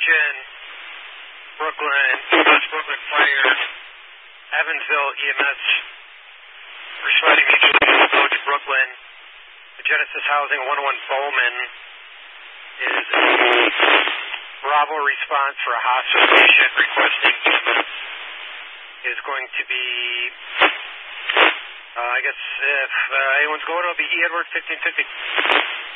Attention, Brooklyn, West Brooklyn Fire, Evansville EMS, responding mutually go to Brooklyn. The Genesis Housing 101 Bowman is a Bravo response for a hospital patient requesting EMS. Is going to be, I guess if anyone's going, it'll be E. Edward 1550.